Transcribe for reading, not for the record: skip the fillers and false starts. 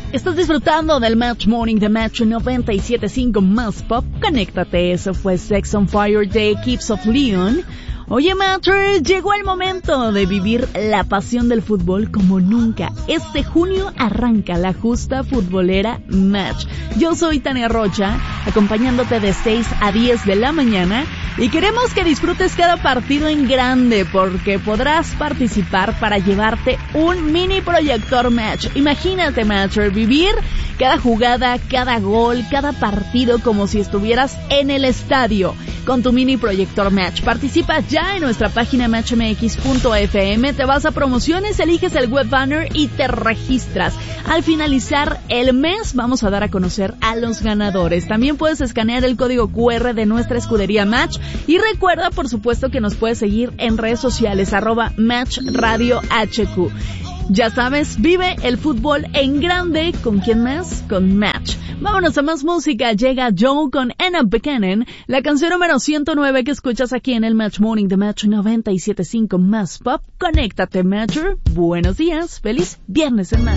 Estás disfrutando del Match Morning de Match 97.5 Más Pop. Conéctate, eso fue Sex on Fire de Keeps of Leon. Oye, Matcher, llegó el momento de vivir la pasión del fútbol como nunca. Este junio arranca la justa futbolera Match. Yo soy Tania Rocha, acompañándote de 6 a 10 de la mañana. Y queremos que disfrutes cada partido en grande, porque podrás participar para llevarte un mini proyector Match. Imagínate, Matcher, vivir cada jugada, cada gol, cada partido como si estuvieras en el estadio con tu mini proyector Match. Participa ya en nuestra página matchmx.fm, te vas a promociones, eliges el web banner y te registras. Al finalizar el mes vamos a dar a conocer a los ganadores. También puedes escanear el código QR de nuestra escudería Match y recuerda, por supuesto, que nos puedes seguir en redes sociales @MatchRadioHQ. Ya sabes, vive el fútbol en grande. ¿Con quién más? Con Match. Vámonos a más música. Llega Joe con Anna Buchanan, la canción número 109 que escuchas aquí en el Match Morning de Match 97.5 Más Pop. Conéctate, Matcher. Buenos días. Feliz viernes en Match.